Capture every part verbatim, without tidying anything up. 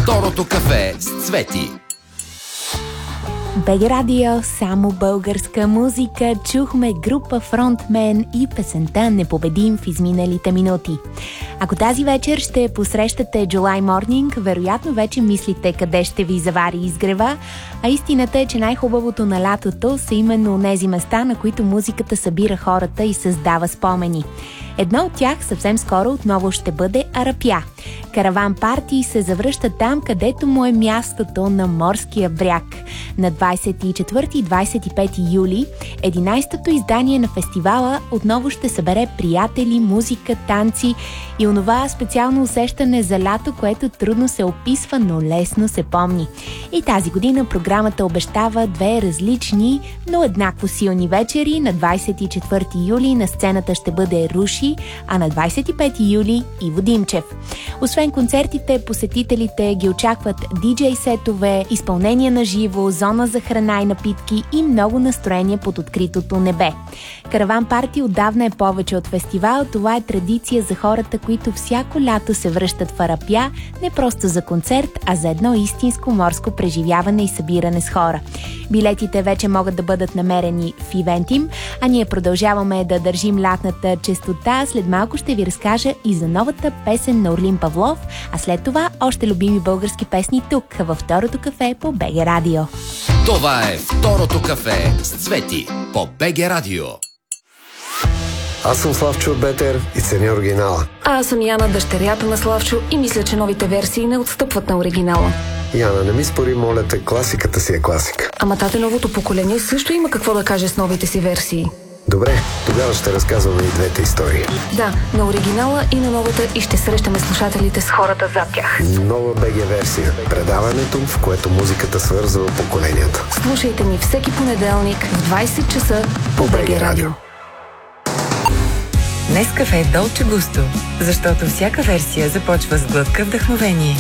Второто кафе с Цвети. БГ Радио, само българска музика. Чухме група Фронтмен и песента "Непобедим" в изминалите минути. Ако тази вечер ще посрещате July Morning, вероятно вече мислите къде ще ви завари изгрева, а истината е, че най-хубавото на лятото са именно онези места, на които музиката събира хората и създава спомени. Едно от тях съвсем скоро отново ще бъде Арапя. Караван партии се завръща там, където му е мястото, на морския бряг. На двадесет и четвърти и двадесет и пети юли единадесетото издание на фестивала отново ще събере приятели, музика, танци и онова специално усещане за лято, което трудно се описва, но лесно се помни. И тази година програмата обещава две различни, но еднакво силни вечери. На двадесет и четвърти юли на сцената ще бъде Руши, а на двадесет и пети юли Иво Димчев. Освен концертите, посетителите ги очакват диджей сетове, изпълнение на живо, зона за храна и напитки и много настроение под откритото небе. Караван парти отдавна е повече от фестивал. Това е традиция за хората, които всяко лято се връщат в Арапя, не просто за концерт, а за едно истинско морско преживяване и събиране с хора. Билетите вече могат да бъдат намерени в Ивентим, а ние продължаваме да държим лятната честота. След малко ще ви разкажа и за новата песен на Орлин Павлов, а след това още любими български песни тук, във Второто кафе по БГ Радио. Това е Второто кафе с Цвети по БГ Радио. Аз съм Славчо Бетер и ценя оригинала. А аз съм Яна, дъщерята на Славчо, и мисля, че новите версии не отстъпват на оригинала. Яна, не ми спори, моля те, класиката си е класика. Ама тате, новото поколение също има какво да каже с новите си версии. Добре, тогава ще разказваме и двете истории. Да, на оригинала и на новата, и ще срещаме слушателите с хората зад тях. Нова БГ версия. Предаването, в което музиката свързва поколенията. Слушайте ни всеки понеделник в двадесет часа по БГ Радио. Нескафе Долче Густо, защото всяка версия започва с глътка вдъхновение.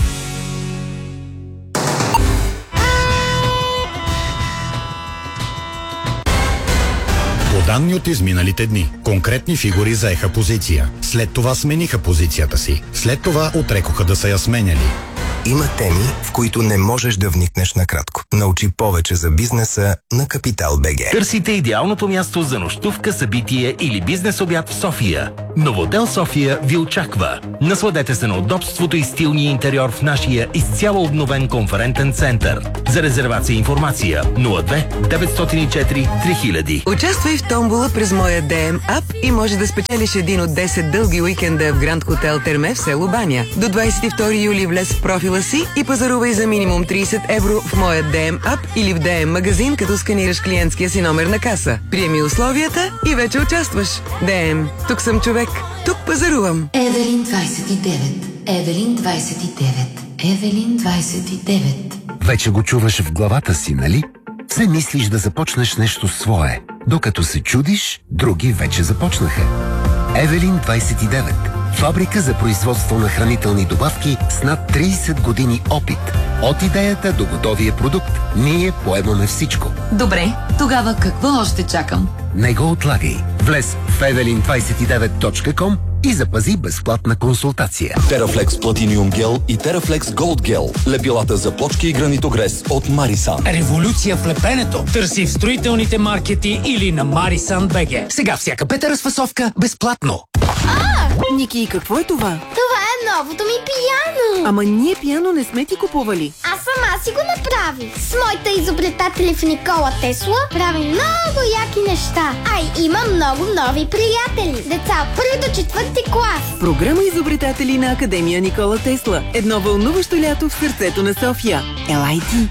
По данни от изминалите дни, конкретни фигури заеха позиция. След това смениха позицията си. След това отрекоха да са я сменяли. Има теми, в които не можеш да вникнеш накратко. Научи повече за бизнеса на Капитал БГ. Търсите идеалното място за нощувка, събитие или бизнес обяд в София. Новодел София ви очаква. Насладете се на удобството и стилния интериор в нашия изцяло обновен конферентен център. За резервация и информация нула две деветстотин и четири три хиляди. Участвай в томбола през моя Д М ап и може да спечелиш един от десет дълги уикенда в Гранд Хотел Терме в село Баня. До двадесет и втори юли влез в профила си и пазарувай за минимум тридесет евро в моя Д М ап или в Д М магазин, като сканираш клиентския си номер на каса. Приеми условията и вече участваш. Д М. Тук съм човек. Тук пазарувам. Евелин двадесет и девет. Евелин двадесет и девет. Евелин двадесет и девет. Вече го чуваш в главата си, нали? Все мислиш да започнеш нещо свое. Докато се чудиш, други вече започнаха. Евелин двадесет и девет. Фабрика за производство на хранителни добавки с над тридесет години опит. От идеята до готовия продукт, ние поемаме всичко. Добре, тогава какво още чакам? Не го отлагай. Влез в евелин двадесет и девет точка ком и запази безплатна консултация. Терафлекс Платиниум гел и Терафлекс Голд гел. Лепилата за плочки и гранитогрес от Марисан. Революция в лепенето. Търси в строителните маркети или на Марисан БГ. Сега всяка пета разфасовка безплатно. А! Ники, какво е това? Това е новото ми пияно. Ама ние пияно не сме ти купували. Аз сама си го направих. С моите изобретатели в Никола Тесла правим много яки неща. Ай, има много нови приятели. Деца от първи до четвърти клас. Програма изобретатели на Академия Никола Тесла. Едно вълнуващо лято в сърцето на София. Елай ти.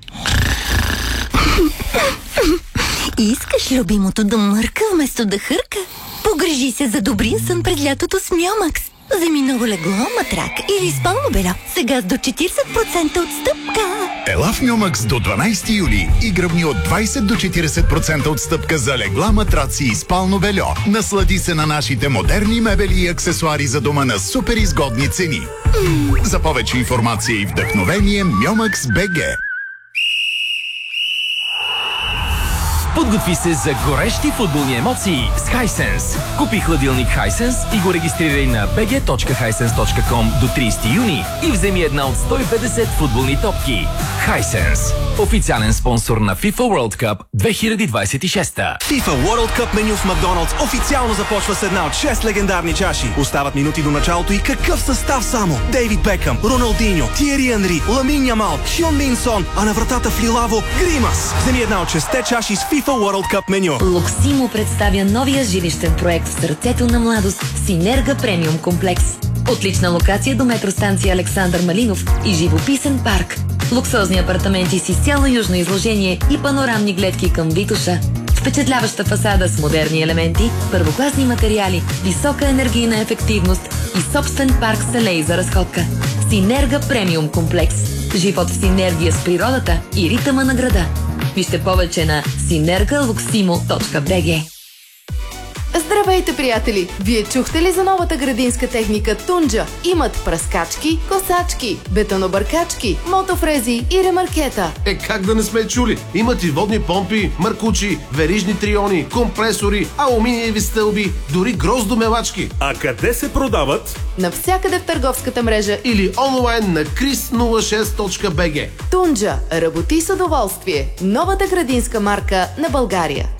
Искаш любимото да мърка вместо да хърка? Погрижи се за добрия сън през лятото с Миомакс. Вземи ново легло, матрак или спално бельо. Сега с до четиридесет процента отстъпка. Ела в Миомакс до дванадесети юли и гръбни от двадесет до четиридесет процента отстъпка за легла, матраци и спално бельо. Наслади се на нашите модерни мебели и аксесуари за дома на супер изгодни цени. Mm. За повече информация и вдъхновение Миомакс БГ. Подготви се за горещи футболни емоции с Hisense. Купи хладилник Hisense и го регистрирай на би джи точка хайсенс точка ком до тридесети юни и вземи една от сто и петдесет футболни топки. Hisense. Официален спонсор на FIFA World Cup две хиляди двадесет и шеста. FIFA World Cup меню в Макдоналдс официално започва с една от шест легендарни чаши. Остават минути до началото и какъв състав само? Дейвид Бекъм, Роналдиньо, Тиери Анри, Ламин Ямал, Хюн Мин Сон, а на вратата в лилаво Гримас. Вземи една от шестте чаши с FIFA World Cup меню. Локсимо представя новия жилищен проект в сърцето на младост Синерга премиум комплекс. Отлична локация до метростанция Александър Малинов и живописен парк. Луксозни апартаменти с изцяло южно изложение и панорамни гледки към Витоша. Впечатляваща фасада с модерни елементи, първокласни материали, висока енергийна ефективност и собствен парк с алеи за разходка. Синерга премиум комплекс. Живот в синергия с природата и ритъма на града. Вижте повече на синерга луксимо точка би джи. Здравейте, приятели! Вие чухте ли за новата градинска техника Тунджа? Имат пръскачки, косачки, бетонобъркачки, мотофрези и ремаркета. Е, как да не сме чули? Имат и водни помпи, маркучи, верижни триони, компресори, алуминиеви стълби, дори гроздомелачки. А къде се продават? Навсякъде в търговската мрежа или онлайн на крис нула шест точка би джи. Тунджа. Работи с удоволствие. Новата градинска марка на България.